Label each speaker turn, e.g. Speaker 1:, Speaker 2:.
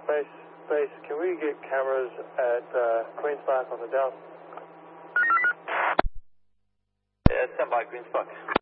Speaker 1: Base, can we get cameras at Queen's Park on the Downs?
Speaker 2: Yeah, stand by Queen's Park.